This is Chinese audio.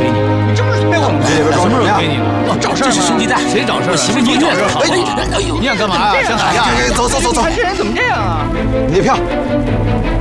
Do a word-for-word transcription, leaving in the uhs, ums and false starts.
给你了？ 你这不是被我们什么时候给你了？ 找事儿吗？ 这是兄弟带，谁找事儿？ 媳妇你找事儿好。 哎呦， 你想干嘛呀？想打架？ 走走走走走！这人怎么这样啊？ 你的票。